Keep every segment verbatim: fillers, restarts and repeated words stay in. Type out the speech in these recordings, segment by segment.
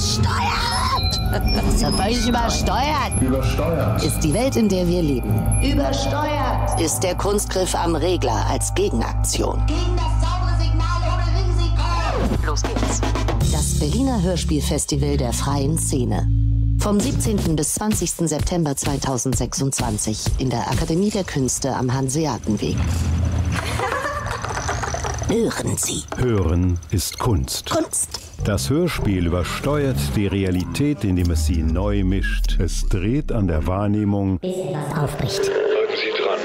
Übersteuert! Ist ja völlig übersteuert. Übersteuert. Ist die Welt, in der wir leben. Übersteuert. Ist der Kunstgriff am Regler als Gegenaktion. Gegen das saubere Signal ohne Risiko. Los geht's. Das Berliner Hörspielfestival der freien Szene. Vom siebzehnten bis zwanzigsten September zweitausendsechsundzwanzig in der Akademie der Künste am Hanseatenweg. Hören Sie. Hören ist Kunst. Kunst. Das Hörspiel übersteuert die Realität, indem es sie neu mischt. Es dreht an der Wahrnehmung, bis etwas aufbricht. Bleiben Sie dran.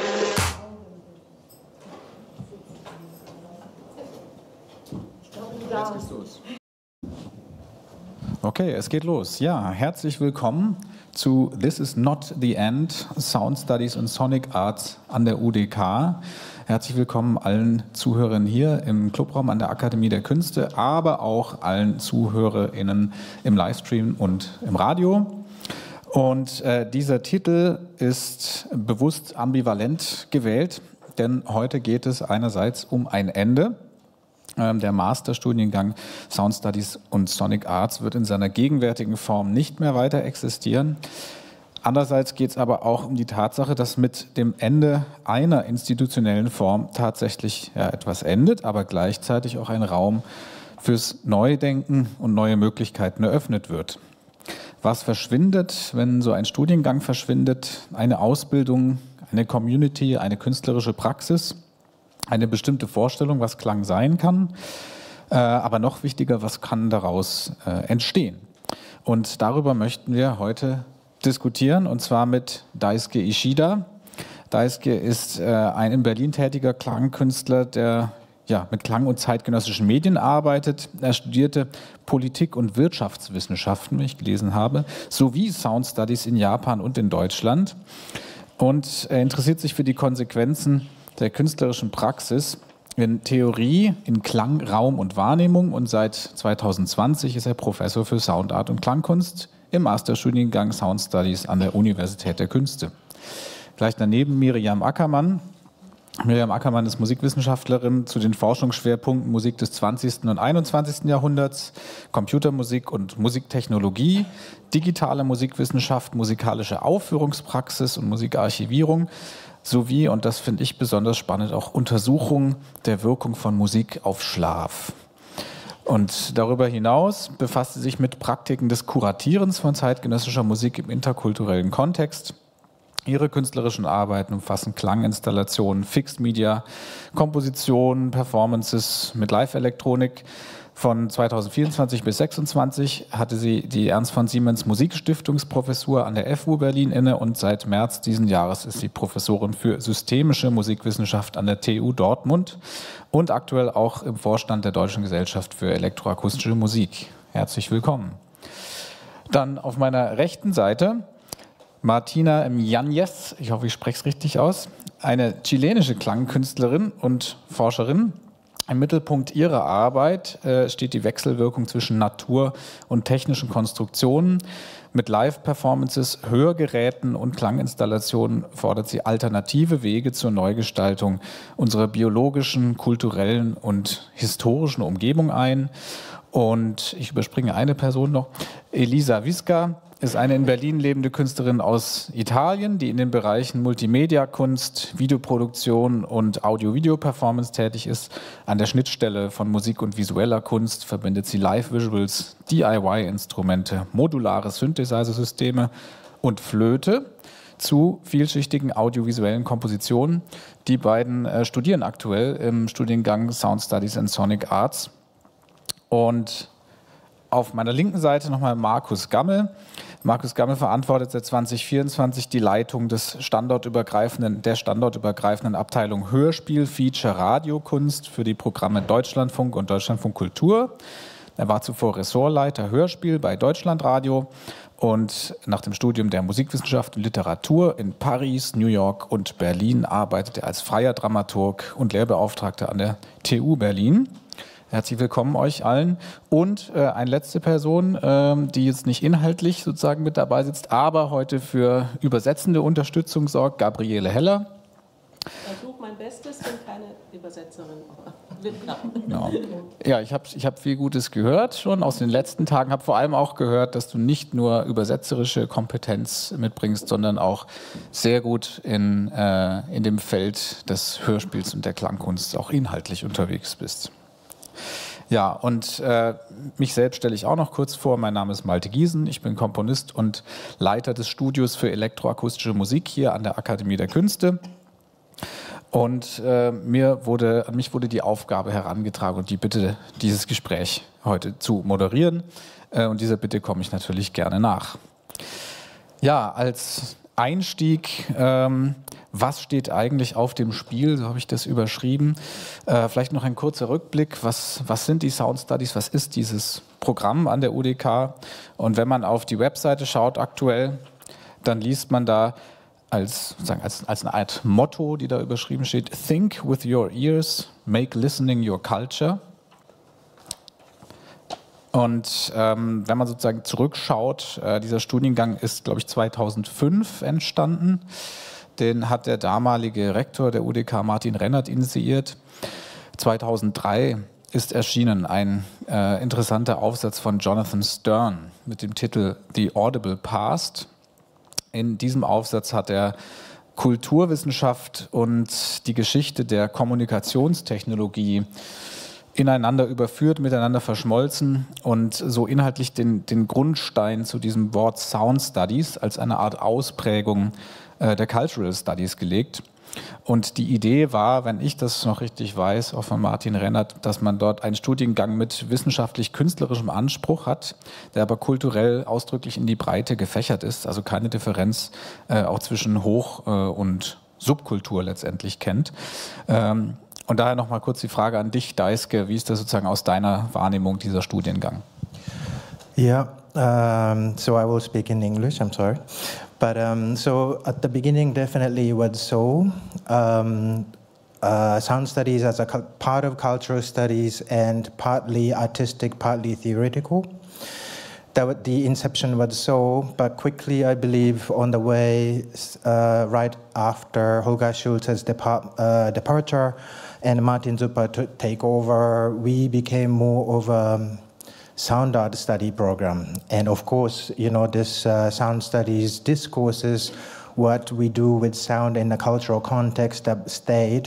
Jetzt geht's los. Okay, es geht los. Ja, herzlich willkommen zu This is not the end, Sound Studies und Sonic Arts an der U D K. Herzlich willkommen allen Zuhörern hier im Clubraum an der Akademie der Künste, aber auch allen ZuhörerInnen im Livestream und im Radio. Und äh, dieser Titel ist bewusst ambivalent gewählt, denn heute geht es einerseits um ein Ende. Der Masterstudiengang Sound Studies und Sonic Arts wird in seiner gegenwärtigen Form nicht mehr weiter existieren. Andererseits geht es aber auch um die Tatsache, dass mit dem Ende einer institutionellen Form tatsächlich ja, etwas endet, aber gleichzeitig auch ein Raum fürs Neudenken und neue Möglichkeiten eröffnet wird. Was verschwindet, wenn so ein Studiengang verschwindet? Eine Ausbildung, eine Community, eine künstlerische Praxis, eine bestimmte Vorstellung, was Klang sein kann, äh, aber noch wichtiger, was kann daraus äh, entstehen. Und darüber möchten wir heute diskutieren, und zwar mit Daisuke Ishida. Daisuke ist äh, ein in Berlin tätiger Klangkünstler, der ja, mit Klang und zeitgenössischen Medien arbeitet. Er studierte Politik- und Wirtschaftswissenschaften, wie ich gelesen habe, sowie Sound Studies in Japan und in Deutschland. Und er interessiert sich für die Konsequenzen der künstlerischen Praxis in Theorie, in Klang, Raum und Wahrnehmung, und seit zweitausendzwanzig ist er Professor für Soundart und Klangkunst im Masterstudiengang Sound Studies an der Universität der Künste. Gleich daneben Miriam Ackermann. Miriam Ackermann ist Musikwissenschaftlerin zu den Forschungsschwerpunkten Musik des zwanzigsten und einundzwanzigsten Jahrhunderts, Computermusik und Musiktechnologie, digitale Musikwissenschaft, musikalische Aufführungspraxis und Musikarchivierung, sowie, und das finde ich besonders spannend, auch Untersuchung der Wirkung von Musik auf Schlaf. Und darüber hinaus befasst sie sich mit Praktiken des Kuratierens von zeitgenössischer Musik im interkulturellen Kontext. Ihre künstlerischen Arbeiten umfassen Klanginstallationen, Fixed Media, Kompositionen, Performances mit Live-Elektronik. Von zweitausendvierundzwanzig bis zweitausendsechsundzwanzig hatte sie die Ernst von Siemens Musikstiftungsprofessur an der F U Berlin inne, und seit März diesen Jahres ist sie Professorin für systemische Musikwissenschaft an der T U Dortmund und aktuell auch im Vorstand der Deutschen Gesellschaft für elektroakustische Musik. Herzlich willkommen. Dann auf meiner rechten Seite Martina Mjanez, ich hoffe, ich spreche es richtig aus, eine chilenische Klangkünstlerin und Forscherin. Im Mittelpunkt ihrer Arbeit äh, steht die Wechselwirkung zwischen Natur und technischen Konstruktionen. Mit Live-Performances, Hörgeräten und Klanginstallationen fordert sie alternative Wege zur Neugestaltung unserer biologischen, kulturellen und historischen Umgebung ein. Und ich überspringe eine Person noch. Elisa Visca ist eine in Berlin lebende Künstlerin aus Italien, die in den Bereichen Multimedia-Kunst, Videoproduktion und Audio-Video-Performance tätig ist. An der Schnittstelle von Musik und visueller Kunst verbindet sie Live-Visuals, D I Y-Instrumente, modulare Synthesizer-Systeme und Flöte zu vielschichtigen audiovisuellen Kompositionen. Die beiden äh, studieren aktuell im Studiengang Sound Studies and Sonic Arts. Und auf meiner linken Seite nochmal Markus Gammel. Markus Gammel verantwortet seit zweitausendvierundzwanzig die Leitung des standortübergreifenden, der standortübergreifenden Abteilung Hörspiel, Feature, Radiokunst für die Programme Deutschlandfunk und Deutschlandfunk Kultur. Er war zuvor Ressortleiter Hörspiel bei Deutschlandradio und nach dem Studium der Musikwissenschaft und Literatur in Paris, New York und Berlin arbeitet er als freier Dramaturg und Lehrbeauftragter an der T U Berlin. Herzlich willkommen euch allen. Und äh, eine letzte Person, ähm, die jetzt nicht inhaltlich sozusagen mit dabei sitzt, aber heute für übersetzende Unterstützung sorgt, Gabriele Heller. Versuch mal mein Bestes, bin keine Übersetzerin, aber wird knapp. Genau. Ja, ich habe ich hab viel Gutes gehört schon aus den letzten Tagen, habe vor allem auch gehört, dass du nicht nur übersetzerische Kompetenz mitbringst, sondern auch sehr gut in, äh, in dem Feld des Hörspiels und der Klangkunst auch inhaltlich unterwegs bist. Ja, und äh, mich selbst stelle ich auch noch kurz vor. Mein Name ist Malte Giesen, ich bin Komponist und Leiter des Studios für elektroakustische Musik hier an der Akademie der Künste. Und äh, mir wurde, an mich wurde die Aufgabe herangetragen und die Bitte, dieses Gespräch heute zu moderieren. Äh, und dieser Bitte komme ich natürlich gerne nach. Ja, als Einstieg, ähm, was steht eigentlich auf dem Spiel, so habe ich das überschrieben. Äh, vielleicht noch ein kurzer Rückblick, was, was sind die Sound Studies, was ist dieses Programm an der U D K? Und wenn man auf die Webseite schaut aktuell, dann liest man da als, sozusagen als, als eine Art Motto, die da überschrieben steht, Think with your ears, make listening your culture. Und ähm, wenn man sozusagen zurückschaut, äh, dieser Studiengang ist, glaube ich, zweitausendfünf entstanden. Den hat der damalige Rektor der U D K, Martin Rennert, initiiert. zweitausenddrei ist erschienen ein äh, interessanter Aufsatz von Jonathan Stern mit dem Titel The Audible Past. In diesem Aufsatz hat er Kulturwissenschaft und die Geschichte der Kommunikationstechnologie ineinander überführt, miteinander verschmolzen und so inhaltlich den, den Grundstein zu diesem Wort Sound Studies als eine Art Ausprägung äh, der Cultural Studies gelegt. Und die Idee war, wenn ich das noch richtig weiß, auch von Martin Rennert, dass man dort einen Studiengang mit wissenschaftlich-künstlerischem Anspruch hat, der aber kulturell ausdrücklich in die Breite gefächert ist, also keine Differenz äh, auch zwischen Hoch- äh, und Subkultur letztendlich kennt. Ähm, Und daher noch mal kurz die Frage an dich, Deiske, wie ist das sozusagen aus deiner Wahrnehmung dieser Studiengang? Yeah, um, so I will speak in English, I'm sorry. But um, so at the beginning, definitely it was so. Um, uh, sound studies as a part of cultural studies and partly artistic, partly theoretical. That the inception was so, but quickly, I believe, on the way, uh, right after Holger Schulze's depart, uh, departure and Martin Zupper to take over, we became more of a sound art study program. And of course, you know, this uh, sound studies discourses what we do with sound in the cultural context that stayed.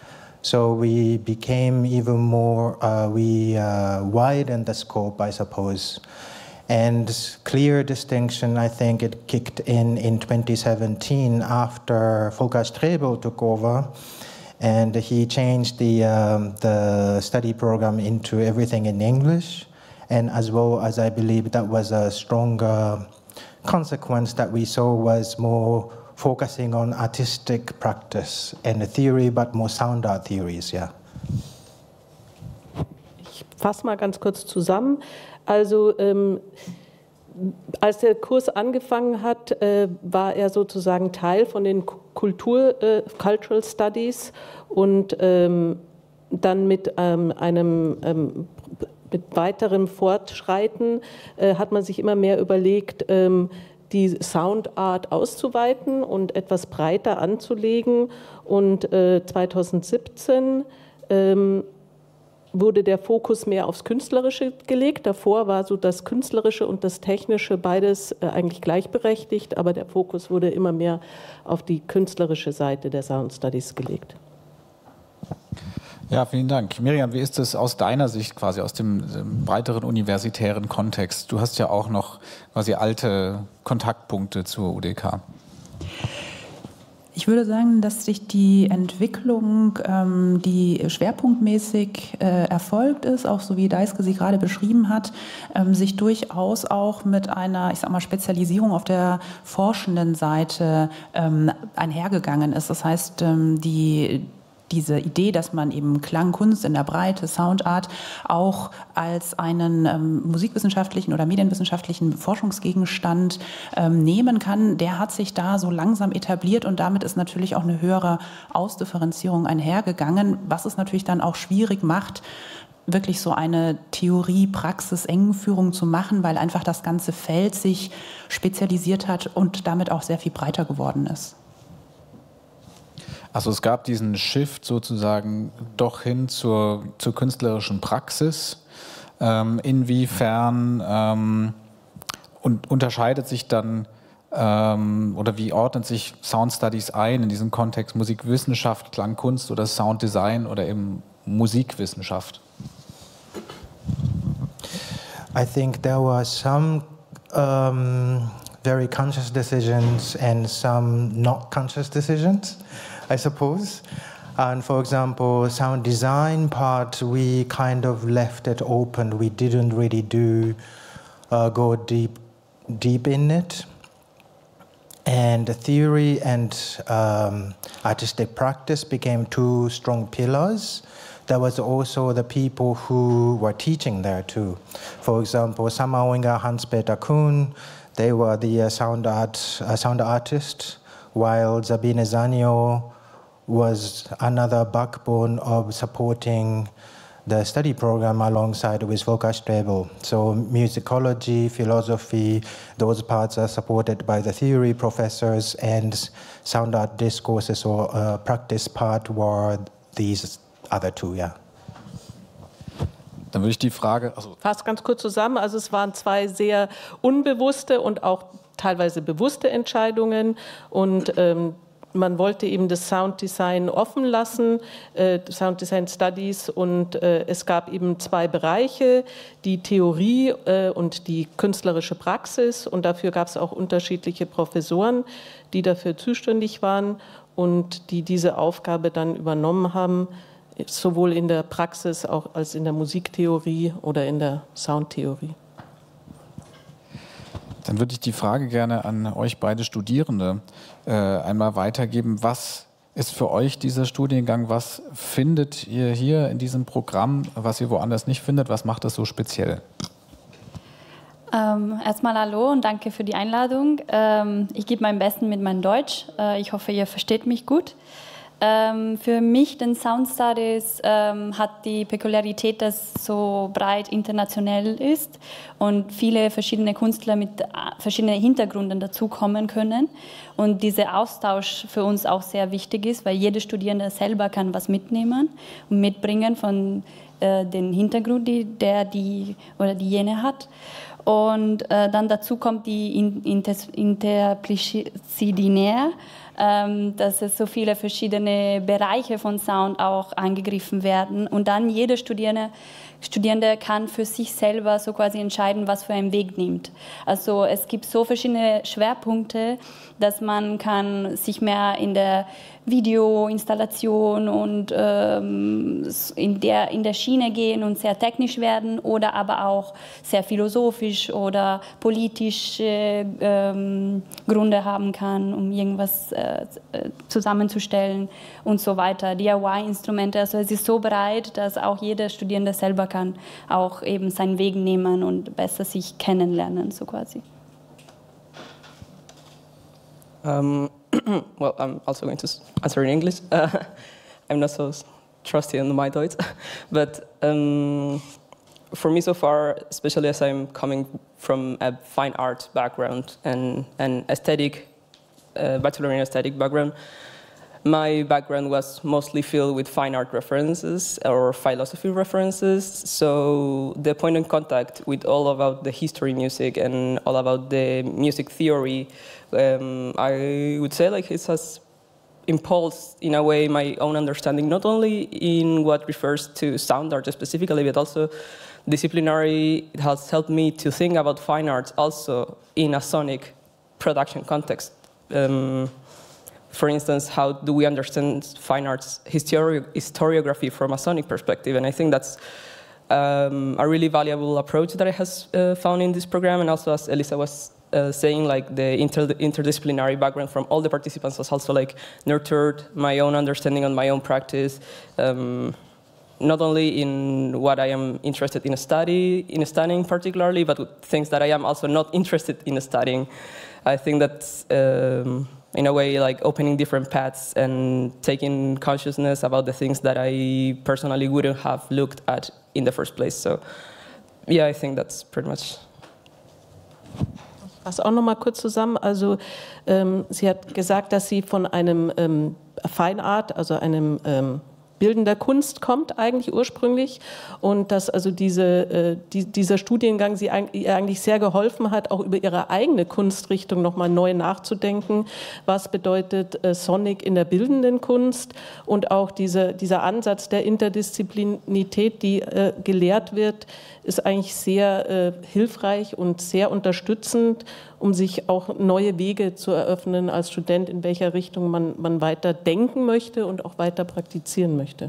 So we became even more, uh, we uh, widened the scope, I suppose. And clear distinction, I think it kicked in in twenty seventeen after Volker Strebel took over, and he changed the, um, the study program into everything in English. And as well as I believe that was a stronger consequence that we saw was more focusing on artistic practice and theory, but more sound art theories, yeah. Ich fasse mal ganz kurz zusammen. Also ähm, als der Kurs angefangen hat, äh, war er sozusagen Teil von den Kultur, äh, Cultural Studies und ähm, dann mit ähm, einem ähm, mit weiterem Fortschreiten äh, hat man sich immer mehr überlegt, ähm, die Soundart auszuweiten und etwas breiter anzulegen. Und äh, zweitausendsiebzehn ähm, wurde der Fokus mehr aufs Künstlerische gelegt. Davor war so das Künstlerische und das Technische beides äh, eigentlich gleichberechtigt, aber der Fokus wurde immer mehr auf die künstlerische Seite der Sound Studies gelegt. Ja, vielen Dank. Miriam, wie ist es aus deiner Sicht quasi, aus dem, dem breiteren universitären Kontext? Du hast ja auch noch quasi alte Kontaktpunkte zur U D K. Ich würde sagen, dass sich die Entwicklung, ähm, die schwerpunktmäßig äh, erfolgt ist, auch so wie Deiske sie gerade beschrieben hat, ähm, sich durchaus auch mit einer, ich sag mal, Spezialisierung auf der forschenden Seite ähm, einhergegangen ist. Das heißt, ähm, die diese Idee, dass man eben Klangkunst in der Breite, Soundart, auch als einen ähm, musikwissenschaftlichen oder medienwissenschaftlichen Forschungsgegenstand ähm, nehmen kann, der hat sich da so langsam etabliert und damit ist natürlich auch eine höhere Ausdifferenzierung einhergegangen, was es natürlich dann auch schwierig macht, wirklich so eine Theorie-Praxis-Engenführung zu machen, weil einfach das ganze Feld sich spezialisiert hat und damit auch sehr viel breiter geworden ist. Also es gab diesen Shift sozusagen doch hin zur, zur künstlerischen Praxis. Ähm, inwiefern ähm, und unterscheidet sich dann ähm, oder wie ordnet sich Sound Studies ein in diesem Kontext Musikwissenschaft, Klangkunst oder Sounddesign oder eben Musikwissenschaft? I think there were some um, very conscious decisions and some not conscious decisions, I suppose. And for example, sound design part, we kind of left it open. We didn't really do uh, go deep, deep in it. And the theory and um, artistic practice became two strong pillars. There was also the people who were teaching there too. For example, Sam Awinger, Hans-Peter Kuhn, they were the uh, sound art uh, sound artists, while Sabine Zanio was another backbone of supporting the study program alongside with Volker Strebel. So musicology, philosophy, those parts are supported by the theory professors, and sound art discourses or uh, practice part were these other two, yeah. Dann würde ich die Frage... Also Fast ganz kurz zusammen. Also es waren zwei sehr unbewusste und auch teilweise bewusste Entscheidungen und ähm, man wollte eben das Sounddesign offen lassen, äh, Sounddesign Studies, und äh, es gab eben zwei Bereiche, die Theorie äh, und die künstlerische Praxis, und dafür gab es auch unterschiedliche Professoren, die dafür zuständig waren und die diese Aufgabe dann übernommen haben, sowohl in der Praxis auch als in der Musiktheorie oder in der Soundtheorie. Dann würde ich die Frage gerne an euch beide Studierende äh, einmal weitergeben. Was ist für euch dieser Studiengang? Was findet ihr hier in diesem Programm, was ihr woanders nicht findet? Was macht das so speziell? Ähm, erstmal hallo und danke für die Einladung. Ähm, ich gebe mein Bestes mit meinem Deutsch. Äh, ich hoffe, ihr versteht mich gut. Ähm, für mich, den Sound Studies, ähm, hat die Peculiarität, dass es so breit international ist und viele verschiedene Künstler mit äh, verschiedenen Hintergründen dazukommen können. Und dieser Austausch für uns auch sehr wichtig ist, weil jeder Studierende selber kann was mitnehmen und mitbringen von äh, dem Hintergrund, die der die oder die jene hat. Und äh, dann dazu kommt die Interdisziplinär, ähm, dass es so viele verschiedene Bereiche von Sound auch angegriffen werden. Und dann jeder Studierende, Studierende kann für sich selber so quasi entscheiden, was für einen Weg nimmt. Also es gibt so verschiedene Schwerpunkte, dass man kann sich mehr in der Videoinstallation und ähm, in, der, in der Schiene gehen und sehr technisch werden oder aber auch sehr philosophisch oder politische ähm, Gründe haben kann, um irgendwas äh, zusammenzustellen und so weiter. D I Y-Instrumente, also es ist so breit, dass auch jeder Studierende selber kann auch eben seinen Weg nehmen und besser sich kennenlernen, so quasi. Um, well, I'm also going to answer in English. Uh, I'm not so trusty in my Deutsch, but um, for me so far, especially as I'm coming from a fine art background and an aesthetic, uh, bachelor in aesthetic background, my background was mostly filled with fine art references or philosophy references. So the point of contact with all about the history music and all about the music theory, um, I would say like it has impulsed in a way my own understanding, not only in what refers to sound art specifically, but also disciplinary. It has helped me to think about fine arts also in a sonic production context. Um, For instance, how do we understand fine arts histori historiography from a sonic perspective? And I think that's um, a really valuable approach that I have uh, found in this program. And also, as Elisa was uh, saying, like the inter interdisciplinary background from all the participants has also like nurtured my own understanding and my own practice. Um, not only in what I am interested in study, in studying particularly, but with things that I am also not interested in studying. I think that's um, in a way, like opening different paths and taking consciousness about the things that I personally wouldn't have looked at in the first place. So, yeah, I think that's pretty much. fasse auch noch mal kurz zusammen. Also ähm, sie hat gesagt, dass sie von einem ähm, Fine Art, also einem ähm, bildender Kunst kommt eigentlich ursprünglich und dass also diese, äh, die, dieser Studiengang sie ihr eigentlich sehr geholfen hat, auch über ihre eigene Kunstrichtung nochmal neu nachzudenken. Was bedeutet äh, Sonic in der bildenden Kunst und auch diese, dieser Ansatz der Interdisziplinität, die äh, gelehrt wird, ist eigentlich sehr äh, hilfreich und sehr unterstützend, um sich auch neue Wege zu eröffnen als Student, in welcher Richtung man, man weiter denken möchte und auch weiter praktizieren möchte.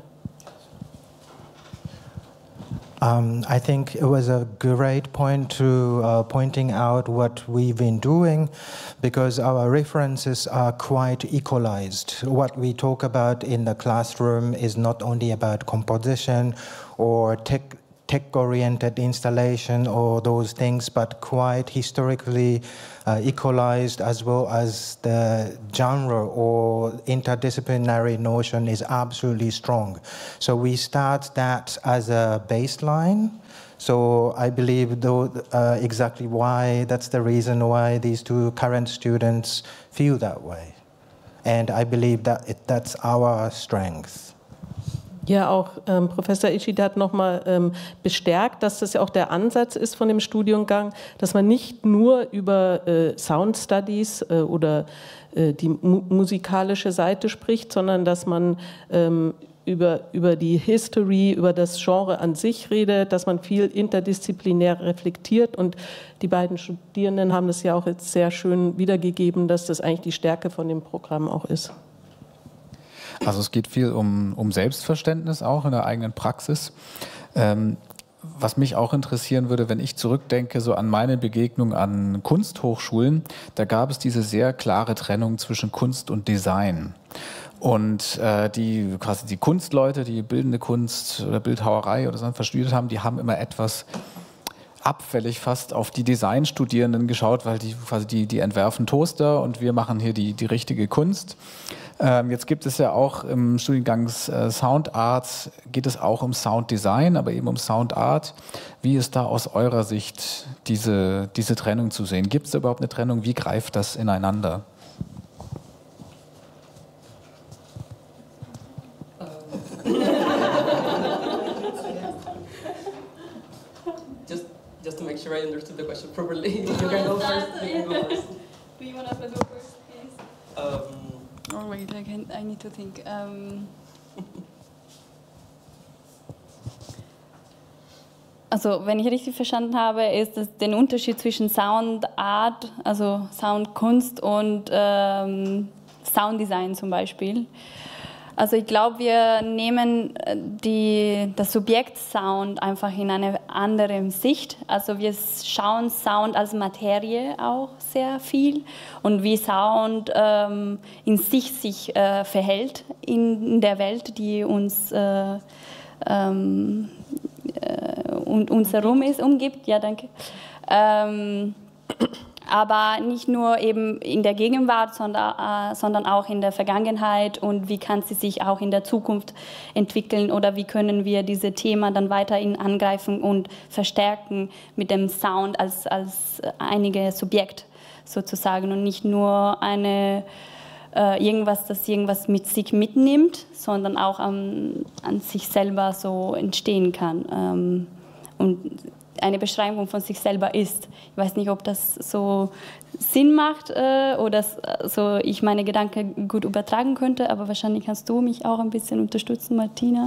Um, I think it was a great point to uh, pointing out what we've been doing, because our references are quite equalized. What we talk about in the classroom is not only about composition or tech tech-oriented installation or those things, but quite historically uh, equalized, as well as the genre or interdisciplinary notion is absolutely strong. So we start that as a baseline. So I believe though, uh, exactly why, that's the reason why these two current students feel that way. And I believe that it, that's our strength. Ja, auch ähm, Professor Ishida hat nochmal ähm, bestärkt, dass das ja auch der Ansatz ist von dem Studiengang, dass man nicht nur über äh, Sound Studies äh, oder äh, die mu musikalische Seite spricht, sondern dass man ähm, über, über die History, über das Genre an sich redet, dass man viel interdisziplinär reflektiert und die beiden Studierenden haben das ja auch jetzt sehr schön wiedergegeben, dass das eigentlich die Stärke von dem Programm auch ist. Also es geht viel um, um Selbstverständnis auch in der eigenen Praxis. Ähm, was mich auch interessieren würde, wenn ich zurückdenke so an meine Begegnung an Kunsthochschulen, da gab es diese sehr klare Trennung zwischen Kunst und Design. Und äh, die quasi die Kunstleute, die bildende Kunst oder Bildhauerei oder so studiert haben, die haben immer etwas abfällig fast auf die Designstudierenden geschaut, weil die quasi die, die entwerfen Toaster und wir machen hier die, die richtige Kunst. Ähm, jetzt gibt es ja auch im Studiengang äh, Sound Arts, geht es auch um Sound Design, aber eben um Sound Art. Wie ist da aus eurer Sicht diese, diese Trennung zu sehen? Gibt es da überhaupt eine Trennung? Wie greift das ineinander? just, just to make sure I understood the question properly. You can go first. You can go first. Do you want to go first, please? Um, Oh wait, I, can, I need to think. Um, also, wenn ich richtig verstanden habe, ist es den Unterschied zwischen Sound Art, also Soundkunst und ähm, Sounddesign zum Beispiel. Also ich glaube, wir nehmen die, das Subjekt Sound einfach in eine andere Sicht. Also wir schauen Sound als Materie auch sehr viel und wie Sound ähm, in sich sich äh, verhält in der Welt, die uns äh, ähm, äh, und uns herum ist, umgibt. Ja, danke. Ähm, aber nicht nur eben in der Gegenwart, sondern, äh, sondern auch in der Vergangenheit und wie kann sie sich auch in der Zukunft entwickeln oder wie können wir diese Themen dann weiterhin angreifen und verstärken mit dem Sound als, als einige Subjekt sozusagen und nicht nur eine, äh, irgendwas, das irgendwas mit sich mitnimmt, sondern auch an, an sich selber so entstehen kann. Ähm, und eine Beschreibung von sich selber ist. Ich weiß nicht, ob das so Sinn macht äh, oder so ich meine Gedanken gut übertragen könnte, aber wahrscheinlich kannst du mich auch ein bisschen unterstützen, Martina.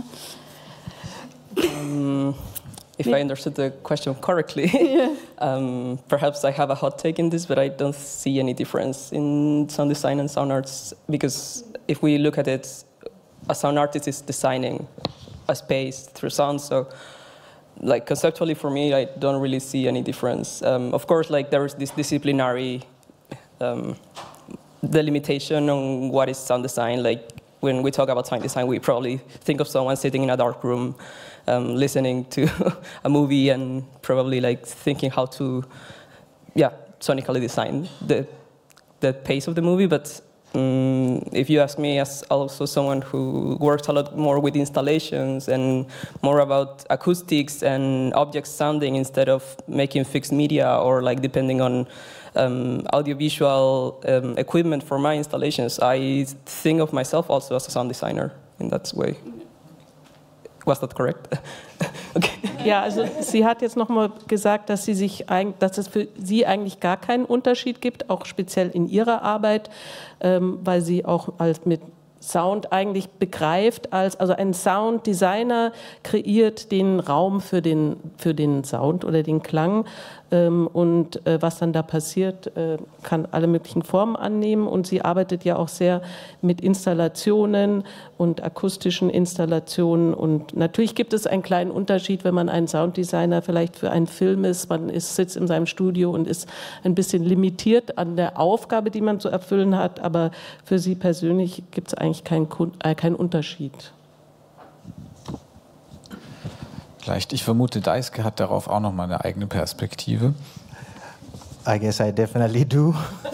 Um, if I understood the question correctly, yeah. um, perhaps I have a hot take in this, but I don't see any difference in sound design and sound arts, because if we look at it, a sound artist is designing a space through sound, so like conceptually for me, I don't really see any difference. Um, of course, like there is this disciplinary um, delimitation on what is sound design. Like when we talk about sound design, we probably think of someone sitting in a dark room, um, listening to a movie, and probably like thinking how to, yeah, sonically design the the pace of the movie. But um, if you ask me, as also someone who works a lot more with installations and more about acoustics and object sounding instead of making fixed media or like depending on um, audiovisual um, equipment for my installations, I think of myself also as a sound designer in that way. Was that correct? Okay. Ja, also sie hat jetzt nochmal gesagt, dass, sie sich, dass es für sie eigentlich gar keinen Unterschied gibt, auch speziell in ihrer Arbeit, ähm, weil sie auch als mit Sound eigentlich begreift, als also ein Sounddesigner kreiert den Raum für den, für den Sound oder den Klang ähm, und äh, was dann da passiert, äh, kann alle möglichen Formen annehmen und sie arbeitet ja auch sehr mit Installationen und akustischen Installationen und natürlich gibt es einen kleinen Unterschied, wenn man ein Sounddesigner vielleicht für einen Film ist, man ist, sitzt in seinem Studio und ist ein bisschen limitiert an der Aufgabe, die man zu erfüllen hat, aber für sie persönlich gibt es eigentlich keinen kein Unterschied. Vielleicht, ich vermute, Daisuke hat darauf auch noch mal eine eigene Perspektive. I guess I definitely do.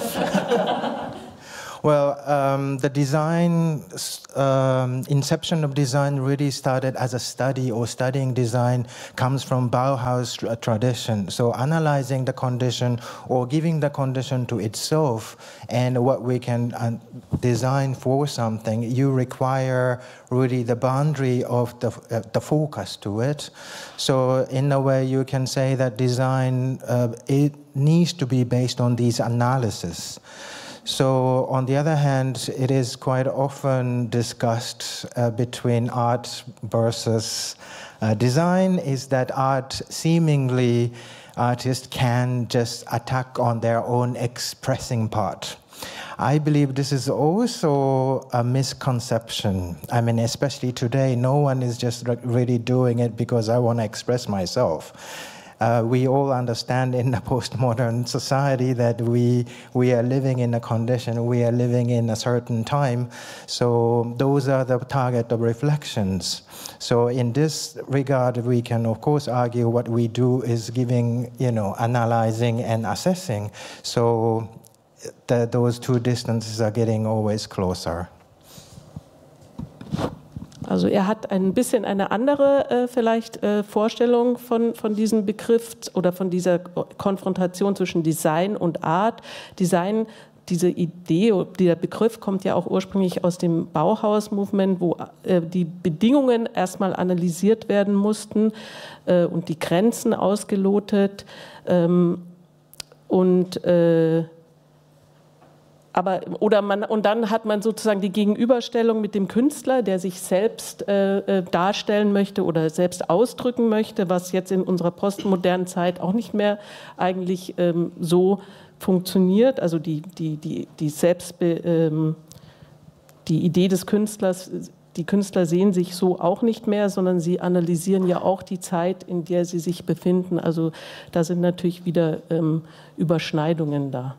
Well, um, the design, um, inception of design really started as a study or studying design comes from Bauhaus tra tradition. So analyzing the condition or giving the condition to itself and what we can uh, design for something, you require really the boundary of the, uh, the focus to it. So in a way you can say that design, uh, it needs to be based on these analysis. So, on the other hand, it is quite often discussed uh, between art versus uh, design, is that art seemingly artists can just attack on their own expressing part. I believe this is also a misconception. I mean, especially today, no one is just really doing it because I want to express myself. Uh, we all understand in the postmodern society that we we are living in a condition, we are living in a certain time. So those are the target of reflections. So in this regard, we can of course argue what we do is giving, you know, analyzing and assessing. So the, those two distances are getting always closer. Also er hat ein bisschen eine andere äh, vielleicht äh, Vorstellung von, von diesem Begriff oder von dieser Konfrontation zwischen Design und Art. Design, diese Idee, dieser Begriff kommt ja auch ursprünglich aus dem Bauhaus-Movement, wo äh, die Bedingungen erstmal analysiert werden mussten äh, und die Grenzen ausgelotet ähm, und äh, Aber, oder man, und dann hat man sozusagen die Gegenüberstellung mit dem Künstler, der sich selbst äh, darstellen möchte oder selbst ausdrücken möchte, was jetzt in unserer postmodernen Zeit auch nicht mehr eigentlich ähm, so funktioniert. Also die, die, die, die, Selbstbe, ähm, die Idee des Künstlers, die Künstler sehen sich so auch nicht mehr, sondern sie analysieren ja auch die Zeit, in der sie sich befinden. Also da sind natürlich wieder ähm, Überschneidungen da.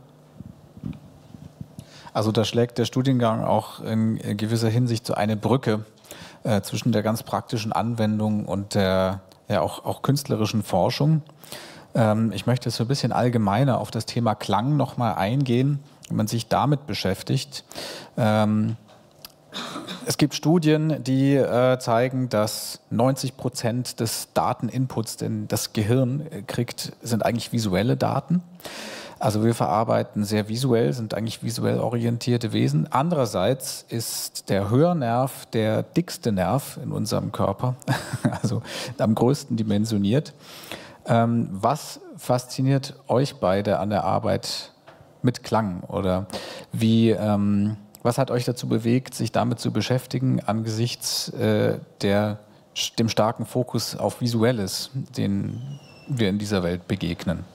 Also da schlägt der Studiengang auch in gewisser Hinsicht so eine Brücke äh, zwischen der ganz praktischen Anwendung und der ja, auch, auch künstlerischen Forschung. Ähm, ich möchte so ein bisschen allgemeiner auf das Thema Klang nochmal eingehen, wenn man sich damit beschäftigt. Ähm, es gibt Studien, die äh, zeigen, dass neunzig Prozent des Dateninputs, den das Gehirn kriegt, sind eigentlich visuelle Daten. Also wir verarbeiten sehr visuell, sind eigentlich visuell orientierte Wesen. Andererseits ist der Hörnerv der dickste Nerv in unserem Körper, also am größten dimensioniert. Ähm, was fasziniert euch beide an der Arbeit mit Klang? Oder wie, ähm, was hat euch dazu bewegt, sich damit zu beschäftigen angesichts äh, der, dem starken Fokus auf Visuelles, den wir in dieser Welt begegnen?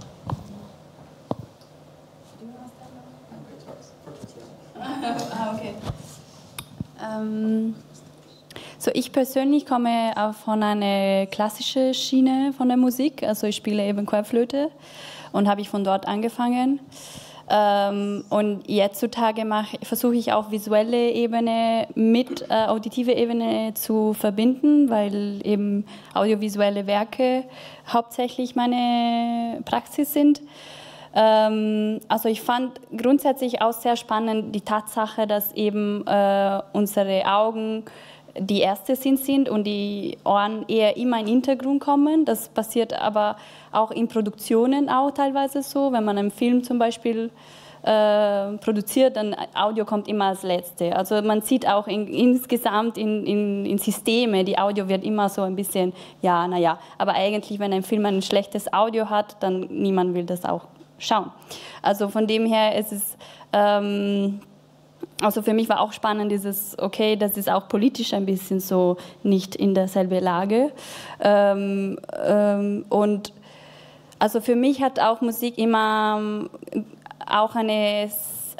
Ah, okay. Ähm, so ich persönlich komme auch von einer klassischen Schiene von der Musik, also ich spiele eben Querflöte und habe ich von dort angefangen. Ähm, und heutzutage versuche ich auch visuelle Ebene mit äh, auditive Ebene zu verbinden, weil eben audiovisuelle Werke hauptsächlich meine Praxis sind. Ähm, also ich fand grundsätzlich auch sehr spannend die Tatsache, dass eben äh, unsere Augen die erste Sinn sind und die Ohren eher immer in den Hintergrund kommen. Das passiert aber auch in Produktionen auch teilweise so. Wenn man einen Film zum Beispiel äh, produziert, dann Audio kommt immer als Letzte. Also man sieht auch in, insgesamt in, in, in Systeme, die Audio wird immer so ein bisschen, ja, naja. Aber eigentlich, wenn ein Film ein schlechtes Audio hat, dann niemand will das auch schauen. Also von dem her ist es... Ähm, Also für mich war auch spannend dieses, okay, das ist auch politisch ein bisschen so nicht in derselben Lage. Ähm, ähm, und also für mich hat auch Musik immer auch eine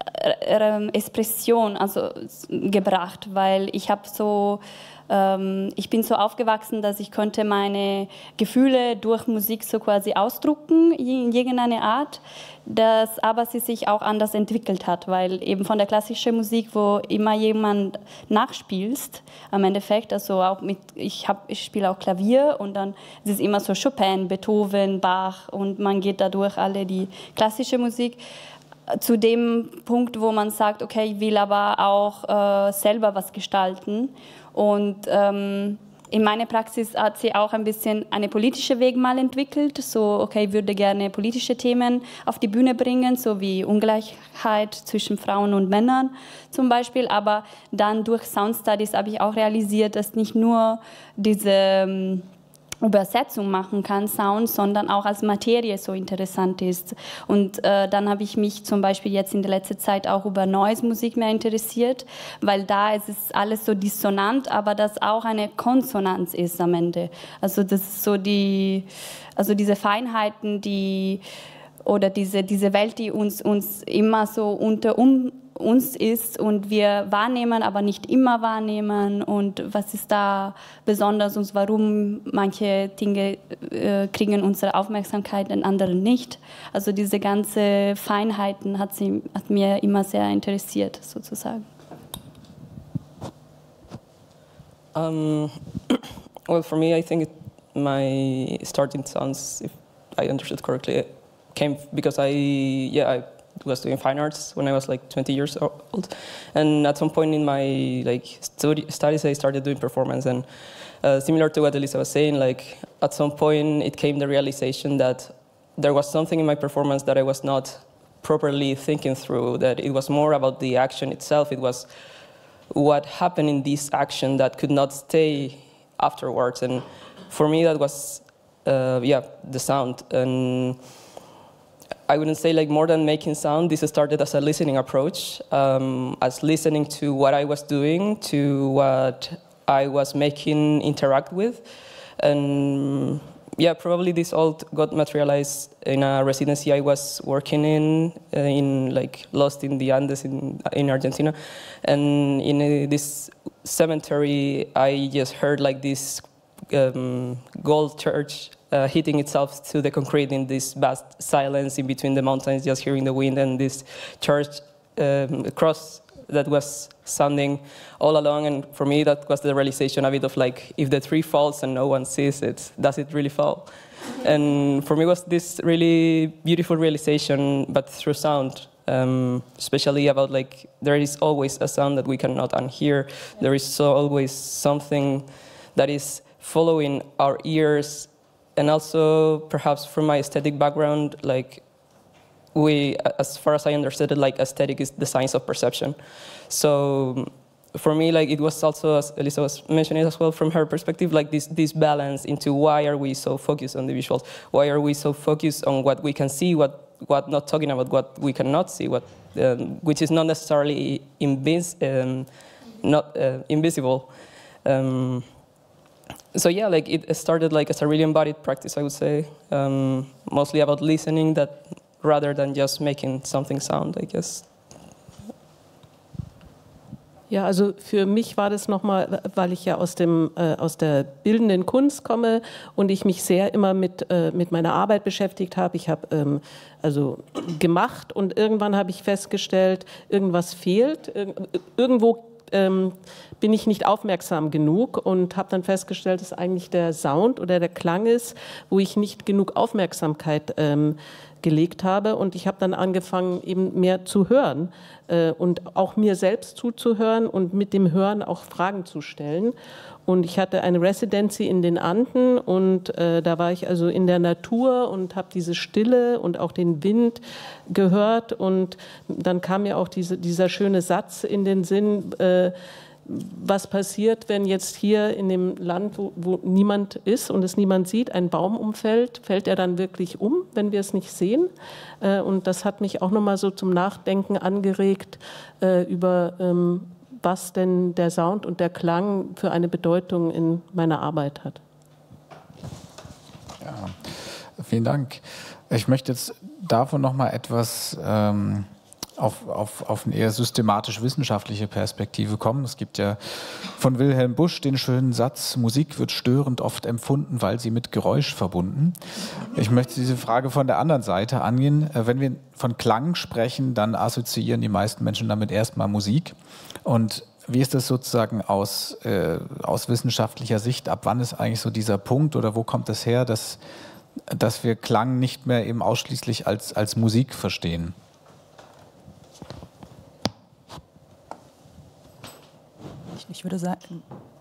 Expression also, gebracht, weil ich habe so, ähm, ich bin so aufgewachsen, dass ich konnte meine Gefühle durch Musik so quasi ausdrucken in irgendeiner Art, dass aber sie sich auch anders entwickelt hat, weil eben von der klassischen Musik, wo immer jemand nachspielst, am Endeffekt, also auch mit, ich, hab, ich spiele auch Klavier und dann ist es immer so Chopin, Beethoven, Bach und man geht dadurch alle die klassische Musik, zu dem Punkt, wo man sagt, okay, ich will aber auch äh, selber was gestalten. Und ähm, in meiner Praxis hat sie auch ein bisschen einen politischen Weg mal entwickelt. So, okay, ich würde gerne politische Themen auf die Bühne bringen, so wie Ungleichheit zwischen Frauen und Männern zum Beispiel. Aber dann durch Sound Studies habe ich auch realisiert, dass nicht nur diese ähm, Übersetzung machen kann, Sound, sondern auch als Materie so interessant ist. Und äh, dann habe ich mich zum Beispiel jetzt in der letzten Zeit auch über Noise-Musik mehr interessiert, weil da ist es alles so dissonant, aber das auch eine Konsonanz ist am Ende. Also das ist so die, also diese Feinheiten, die oder diese, diese Welt, die uns, uns immer so unter um uns ist und wir wahrnehmen, aber nicht immer wahrnehmen und was ist da besonders und warum manche Dinge äh, kriegen unsere Aufmerksamkeit und andere nicht. Also diese ganze Feinheiten hat, sie, hat mir immer sehr interessiert, sozusagen. Um, well, for me, I think it, my starting sounds, if I understood correctly, came because I, yeah, I was doing fine arts when I was like twenty years old, and at some point in my like studi studies I started doing performance, and uh, similar to what Elisa was saying, like at some point it came the realization that there was something in my performance that I was not properly thinking through, that it was more about the action itself, it was what happened in this action that could not stay afterwards, and for me that was uh, yeah, the sound. And I wouldn't say like more than making sound, this started as a listening approach, um, as listening to what I was doing, to what I was making interact with. And yeah, probably this all got materialized in a residency I was working in, uh, in like Lost in the Andes in, in Argentina. And in a, this cemetery, I just heard like this um, gold church Uh, hitting itself to the concrete in this vast silence in between the mountains, just hearing the wind, and this church um, cross that was sounding all along. And for me, that was the realization a bit of like, if the tree falls and no one sees it, does it really fall? Mm-hmm. And for me, it was this really beautiful realization, but through sound. Um, especially about like, there is always a sound that we cannot unhear. Yeah. There is so always something that is following our ears. And also, perhaps from my aesthetic background, like we, as far as I understood it, like aesthetic is the science of perception. So for me, like it was also, as Elisa was mentioning as well, from her perspective, like this this balance into why are we so focused on the visuals? Why are we so focused on what we can see? What what not talking about what we cannot see? What um, which is not necessarily invis um, not uh, invisible. Um, So yeah, like it started like as a really embodied practice, I would say, um, mostly about listening, that rather than just making something sound, I guess. Ja, also für mich war das nochmal, weil ich ja aus, dem, äh, aus der bildenden Kunst komme und ich mich sehr immer mit, äh, mit meiner Arbeit beschäftigt habe. Ich habe ähm, also gemacht und irgendwann habe ich festgestellt, irgendwas fehlt, Ir irgendwo ähm, bin ich nicht aufmerksam genug und habe dann festgestellt, dass eigentlich der Sound oder der Klang ist, wo ich nicht genug Aufmerksamkeit ähm, gelegt habe. Und ich habe dann angefangen, eben mehr zu hören äh, und auch mir selbst zuzuhören und mit dem Hören auch Fragen zu stellen. Und ich hatte eine Residency in den Anden und äh, da war ich also in der Natur und habe diese Stille und auch den Wind gehört. Und dann kam mir auch diese, dieser schöne Satz in den Sinn, äh, was passiert, wenn jetzt hier in dem Land, wo, wo niemand ist und es niemand sieht, ein Baum umfällt, fällt er dann wirklich um, wenn wir es nicht sehen? Äh, und das hat mich auch nochmal so zum Nachdenken angeregt äh, über ähm, was denn der Sound und der Klang für eine Bedeutung in meiner Arbeit hat. Ja, vielen Dank. Ich möchte jetzt davon noch mal etwas ähm, auf, auf, auf eine eher systematisch-wissenschaftliche Perspektive kommen. Es gibt ja von Wilhelm Busch den schönen Satz, Musik wird störend oft empfunden, weil sie mit Geräusch verbunden. Ich möchte diese Frage von der anderen Seite angehen. Wenn wir von Klang sprechen, dann assoziieren die meisten Menschen damit erstmal Musik. Und wie ist das sozusagen aus, äh, aus wissenschaftlicher Sicht? Ab wann ist eigentlich so dieser Punkt oder wo kommt das her, dass, dass wir Klang nicht mehr eben ausschließlich als, als Musik verstehen? Ich würde sagen,